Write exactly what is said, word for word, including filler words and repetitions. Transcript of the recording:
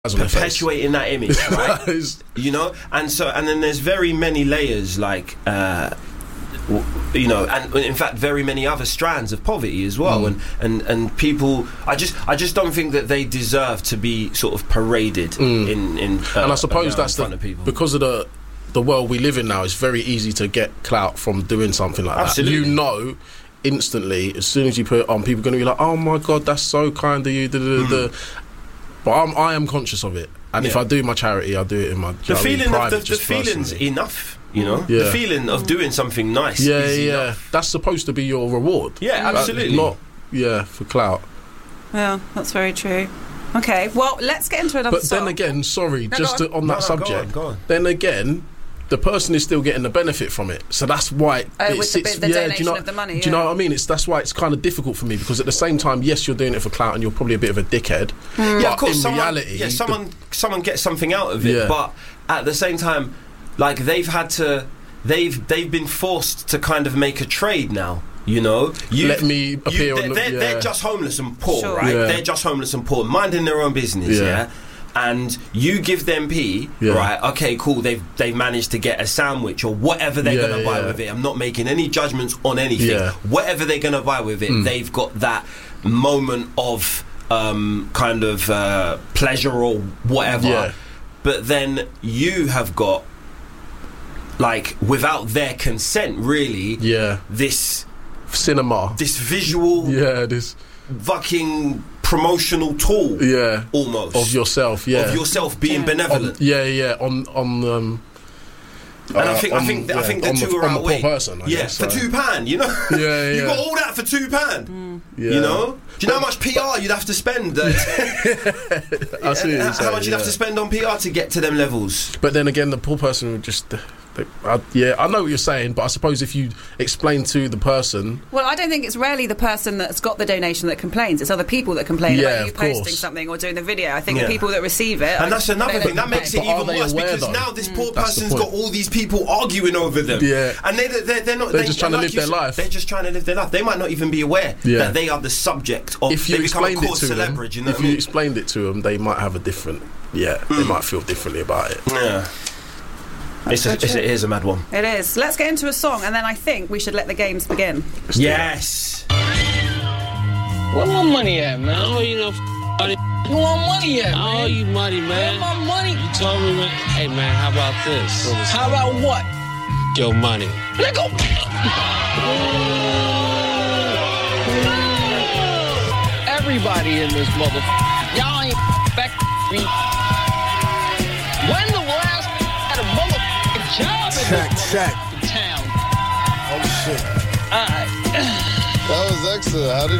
perpetuating that image, right? You know, and so and then there's very many layers, like uh, w- you know, and in fact, very many other strands of poverty as well. Mm. And, and and people, I just I just don't think that they deserve to be sort of paraded mm. in in. Uh, and I suppose that's the, of because of the the world we live in now. It's very easy to get clout from doing something like Absolutely. that. You know. Instantly, as soon as you put it on, people are going to be like, "Oh my God, that's so kind of you." Da, da, da. Mm. But I'm, I am conscious of it, and yeah. if I do my charity, I do it in my the feeling I mean, private, of the, the feeling's personally. enough. You know, yeah. the feeling of doing something nice. Yeah, is yeah, enough. That's supposed to be your reward. Yeah, absolutely. Uh, not yeah for clout. Yeah, that's very true. Okay, well, let's get into another But song. then again, sorry, no, just on. to, on that no, no, subject. go on, go on. Then again, the person is still getting the benefit from it, so that's why it, oh, it with sits. the, the yeah, donation do you know, of the money. Do yeah. you know what I mean? It's that's why it's kind of difficult for me, because at the same time, yes, you're doing it for clout, and you're probably a bit of a dickhead. Mm. Yeah, of course. In someone, reality, yeah, someone someone gets something out of it, Yeah. but at the same time, like they've had to, they've they've been forced to kind of make a trade now. You know, you let me appear. they're, on the, they're, yeah. they're just homeless and poor, Sure. right? Yeah. They're just homeless and poor, minding their own business, Yeah. yeah. And you give them P, Yeah. right? Okay, cool. They've they've managed to get a sandwich or whatever they're Yeah, gonna buy yeah. with it. I'm not making any judgments on anything. Yeah. Whatever they're gonna buy with it, Mm. they've got that moment of um, kind of uh, pleasure or whatever. Yeah. But then you have got, like, without their consent, really, Yeah, this cinema. this visual Yeah, this. fucking promotional tool, Yeah, almost of yourself. Yeah, of yourself being Yeah. benevolent. On, yeah, yeah. On on. Um, And I uh, think I on- think yeah, I think the on two the, are on the poor outweighed. person. I Yeah, guess, for so. two pound, you know. Yeah, You yeah. got all that for two pound. Yeah. You know. Do you know how much P R you'd have to spend? Uh, I see what how, you're how saying, much you'd have yeah. to spend on P R to get to them levels? But then again, the poor person would just. They, I, yeah, I know what you're saying, but I suppose if you explain to the person, Well, I don't think it's rarely the person that's got the donation that complains. It's other people that complain Yeah, about you of posting course. something or doing the video. I think Yeah. the people that receive it... And I- that's another they thing. don't That makes it But are even they worse aware, because though? now this poor That's the person's got point. all these people arguing over them. Yeah. And they, they're, they're not. They're they, just trying to like live you their said, life. They're just trying to live their life. They might not even be aware Yeah. that they are the subject of. if you they become a explained it cause to them, celebrity, you know if what I you mean? explained it to them, they might have a different. Yeah, they might feel differently about it. Yeah. It's a, it's a, it is a mad one. It is. Let's get into a song, and then I think we should let the games begin. Let's do Yes. Where my money at, man? Oh, you know, f- money. Where my money at, man? Oh, you money, man. Where my money? You told me, man. Hey, man, how about this? How about what? Your money. Let go. Everybody in this motherfucker. Y'all ain't back me. When the last had a motherfucking job in Check, this check. motherfucking town? Oh shit. All right. That was excellent. How did